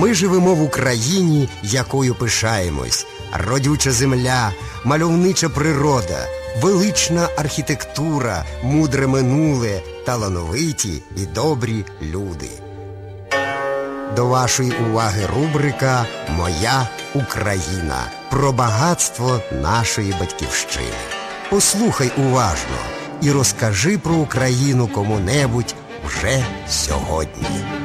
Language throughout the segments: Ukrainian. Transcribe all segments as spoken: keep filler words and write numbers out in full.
Ми живемо в Україні, якою пишаємось. Родюча земля, мальовнича природа, велична архітектура, мудре минуле, талановиті і добрі люди. До вашої уваги рубрика «Моя Україна» про багатство нашої батьківщини. Послухай уважно і розкажи про Україну кому-небудь вже сьогодні.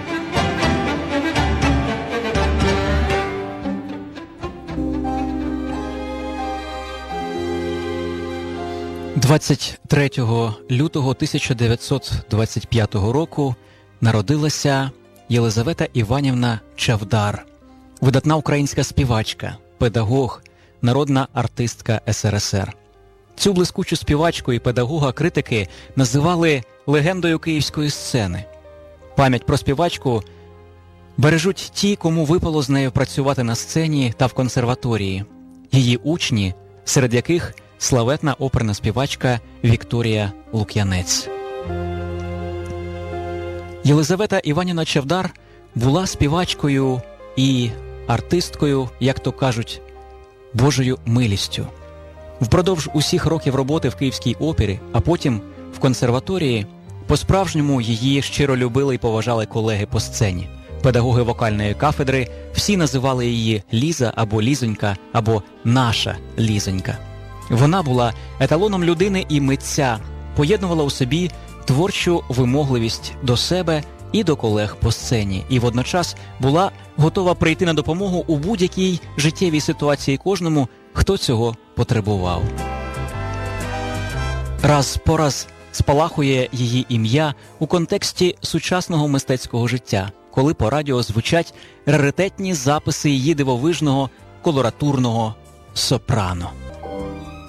двадцять третього лютого тисяча дев'ятсот двадцять п'ятого року народилася Єлизавета Іванівна Чавдар, видатна українська співачка, педагог, народна артистка ес ер ес ер. Цю блискучу співачку і педагога критики називали легендою київської сцени. Пам'ять про співачку бережуть ті, кому випало з нею працювати на сцені та в консерваторії. Її учні, серед яких славетна оперна співачка Вікторія Лук'янець. Єлизавета Іванівна Чавдар була співачкою і артисткою, як то кажуть, Божою милістю. Впродовж усіх років роботи в Київській опері, а потім в консерваторії, по-справжньому її щиро любили і поважали колеги по сцені. Педагоги вокальної кафедри всі називали її Ліза або Лізонька, або наша Лізонька. Вона була еталоном людини і митця, поєднувала у собі творчу вимогливість до себе і до колег по сцені, і водночас була готова прийти на допомогу у будь-якій життєвій ситуації кожному, хто цього потребував. Раз по раз спалахує її ім'я у контексті сучасного мистецького життя, коли по радіо звучать раритетні записи її дивовижного колоратурного сопрано.